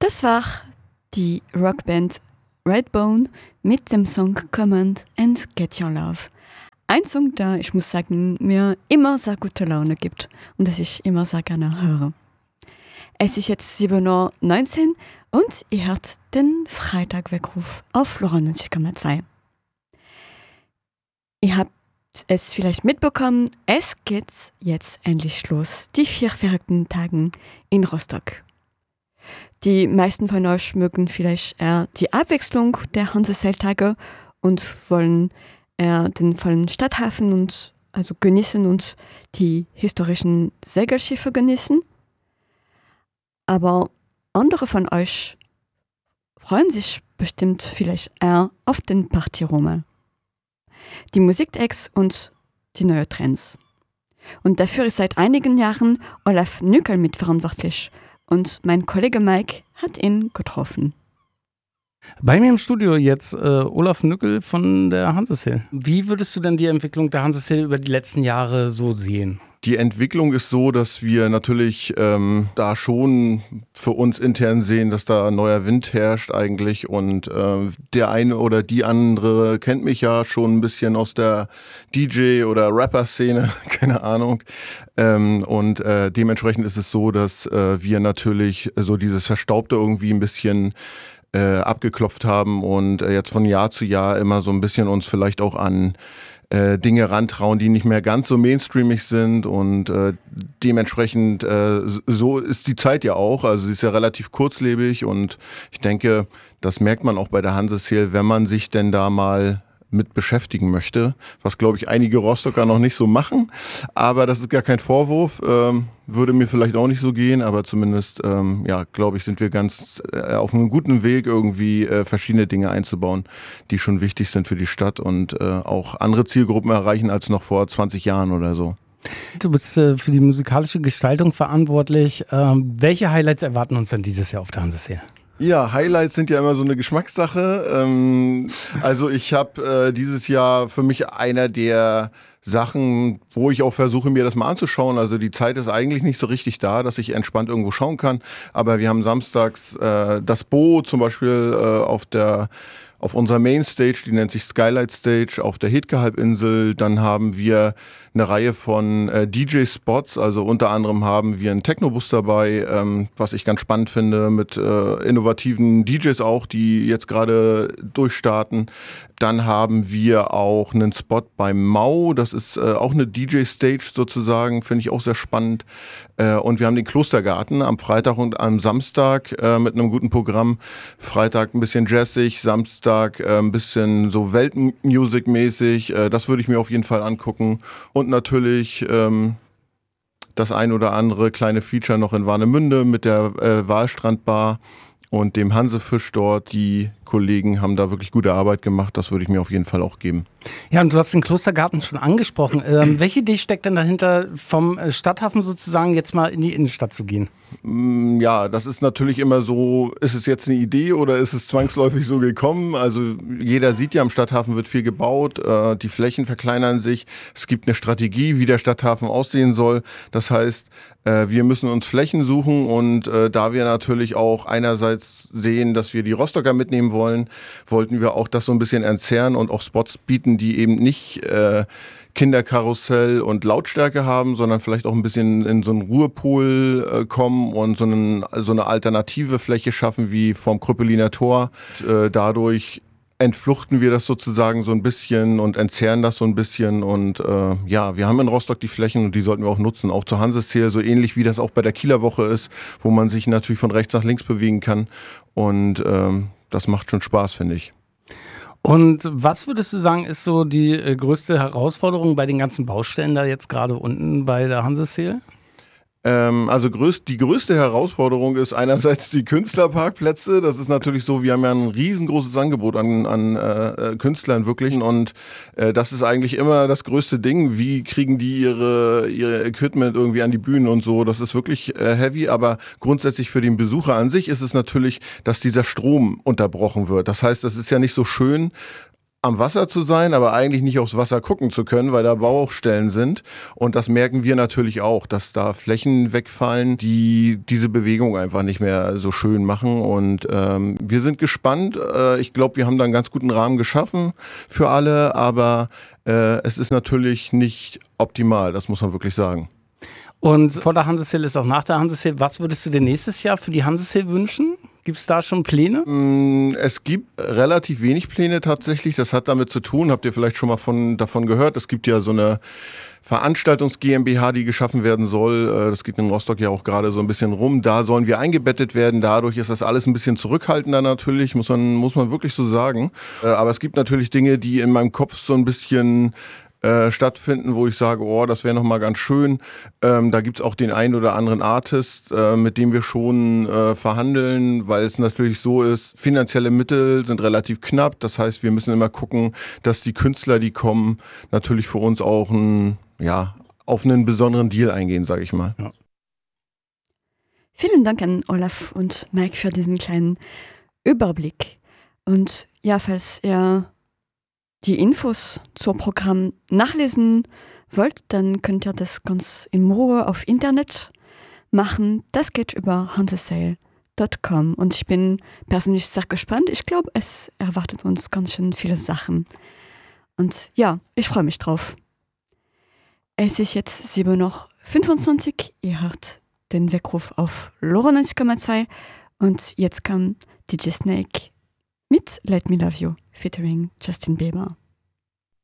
Das war die Rockband Redbone mit dem Song Command and Get Your Love. Ein Song, der, ich muss sagen, mir immer sehr gute Laune gibt und das ich immer sehr gerne höre. Es ist jetzt 7:19 Uhr und ihr hört den Freitagweckruf auf LoRa 90,2. Ihr habt es vielleicht mitbekommen, es geht jetzt endlich los, die 4 verrückten Tagen in Rostock. Die meisten von euch mögen vielleicht eher die Abwechslung der Hansesail-Tage und wollen eher den vollen Stadthafen genießen und die historischen Segelschiffe genießen. Aber andere von euch freuen sich bestimmt vielleicht eher auf den Partyrummel, die Musikacts und die neuen Trends. Und dafür ist seit einigen Jahren Olaf Nückel mitverantwortlich und mein Kollege Mike hat ihn getroffen. Bei mir im Studio jetzt Olaf Nückel von der Hansesail. Wie würdest du denn die Entwicklung der Hansesail über die letzten Jahre so sehen? Die Entwicklung ist so, dass wir natürlich da schon für uns intern sehen, dass da neuer Wind herrscht eigentlich und der eine oder die andere kennt mich ja schon ein bisschen aus der DJ- oder Rapper-Szene, keine Ahnung. Und dementsprechend ist es so, dass wir natürlich so dieses Verstaubte irgendwie ein bisschen abgeklopft haben und jetzt von Jahr zu Jahr immer so ein bisschen uns vielleicht auch an Dinge rantrauen, die nicht mehr ganz so mainstreamig sind und dementsprechend so ist die Zeit ja auch, also sie ist ja relativ kurzlebig und ich denke, das merkt man auch bei der Hansesail, wenn man sich denn da mal mit beschäftigen möchte, was glaube ich einige Rostocker noch nicht so machen, aber das ist gar kein Vorwurf, würde mir vielleicht auch nicht so gehen, aber zumindest glaube ich, sind wir ganz auf einem guten Weg irgendwie verschiedene Dinge einzubauen, die schon wichtig sind für die Stadt und auch andere Zielgruppen erreichen als noch vor 20 Jahren oder so. Du bist für die musikalische Gestaltung verantwortlich. Welche Highlights erwarten uns denn dieses Jahr auf der Hansesail? Ja, Highlights sind ja immer so eine Geschmackssache. Also ich habe dieses Jahr für mich einer der Sachen, wo ich auch versuche, mir das mal anzuschauen. Also die Zeit ist eigentlich nicht so richtig da, dass ich entspannt irgendwo schauen kann. Aber wir haben samstags das Bo zum Beispiel auf unserer Mainstage, die nennt sich Skylight Stage, auf der Hetke-Halbinsel. Dann haben wir eine Reihe von DJ-Spots, also unter anderem haben wir einen Technobus dabei, was ich ganz spannend finde, mit innovativen DJs auch, die jetzt gerade durchstarten. Dann haben wir auch einen Spot beim Mau, das ist auch eine DJ-Stage sozusagen, finde ich auch sehr spannend. Und wir haben den Klostergarten am Freitag und am Samstag mit einem guten Programm. Freitag ein bisschen jazzig, Samstag ein bisschen so Weltmusik-mäßig. Das würde ich mir auf jeden Fall angucken. Und natürlich das ein oder andere kleine Feature noch in Warnemünde mit der Walstrandbar und dem Hansefisch dort. Die Kollegen haben da wirklich gute Arbeit gemacht. Das würde ich mir auf jeden Fall auch geben. Ja, und du hast den Klostergarten schon angesprochen. Welche Idee steckt denn dahinter, vom Stadthafen sozusagen jetzt mal in die Innenstadt zu gehen? Ja, das ist natürlich immer so, ist es jetzt eine Idee oder ist es zwangsläufig so gekommen? Also jeder sieht ja, am Stadthafen wird viel gebaut, die Flächen verkleinern sich. Es gibt eine Strategie, wie der Stadthafen aussehen soll. Das heißt, wir müssen uns Flächen suchen und da wir natürlich auch einerseits sehen, dass wir die Rostocker mitnehmen wollen, wollten wir auch das so ein bisschen entzerren und auch Spots bieten, die eben nicht Kinderkarussell und Lautstärke haben, sondern vielleicht auch ein bisschen in so einen Ruhepol kommen und so eine alternative Fläche schaffen wie vom Krüppeliner Tor. Dadurch entfluchten wir das sozusagen so ein bisschen und entzerren das so ein bisschen und wir haben in Rostock die Flächen und die sollten wir auch nutzen, auch zur Hansesail, so ähnlich wie das auch bei der Kieler Woche ist, wo man sich natürlich von rechts nach links bewegen kann und das macht schon Spaß, finde ich. Und was würdest du sagen, ist so die größte Herausforderung bei den ganzen Baustellen da jetzt gerade unten bei der Hansesail? Also die größte Herausforderung ist einerseits die Künstlerparkplätze. Das ist natürlich so, wir haben ja ein riesengroßes Angebot an Künstlern wirklich und das ist eigentlich immer das größte Ding. Wie kriegen die ihre Equipment irgendwie an die Bühnen und so? Das ist wirklich heavy, aber grundsätzlich für den Besucher an sich ist es natürlich, dass dieser Strom unterbrochen wird. Das heißt, das ist ja nicht so schön, am Wasser zu sein, aber eigentlich nicht aufs Wasser gucken zu können, weil da Baustellen sind. Und das merken wir natürlich auch, dass da Flächen wegfallen, die diese Bewegung einfach nicht mehr so schön machen. Und wir sind gespannt. Ich glaube, wir haben da einen ganz guten Rahmen geschaffen für alle, aber es ist natürlich nicht optimal, das muss man wirklich sagen. Und vor der Hanseseel ist auch nach der Hanseseel. Was würdest du dir nächstes Jahr für die Hanseseel wünschen? Gibt es da schon Pläne? Es gibt relativ wenig Pläne tatsächlich. Das hat damit zu tun, habt ihr vielleicht schon mal davon gehört. Es gibt ja so eine Veranstaltungs GmbH, die geschaffen werden soll. Das geht in Rostock ja auch gerade so ein bisschen rum. Da sollen wir eingebettet werden. Dadurch ist das alles ein bisschen zurückhaltender natürlich, muss man wirklich so sagen. Aber es gibt natürlich Dinge, die in meinem Kopf so ein bisschen stattfinden, wo ich sage, oh, das wäre nochmal ganz schön. Da gibt's auch den einen oder anderen Artist, mit dem wir schon verhandeln, weil es natürlich so ist, finanzielle Mittel sind relativ knapp. Das heißt, wir müssen immer gucken, dass die Künstler, die kommen, natürlich für uns auch auf einen besonderen Deal eingehen, sage ich mal. Ja. Vielen Dank an Olaf und Mike für diesen kleinen Überblick. Und ja, falls ihr die Infos zum Programm nachlesen wollt, dann könnt ihr das ganz in Ruhe auf Internet machen. Das geht über hanseseel.com und ich bin persönlich sehr gespannt. Ich glaube, es erwartet uns ganz schön viele Sachen. Und ja, ich freue mich drauf. Es ist jetzt 7:25 Uhr. Ihr hört den Weckruf auf LoRa 90,2 und jetzt kam DJ Snake mit Let Me Love You featuring Justin Bieber.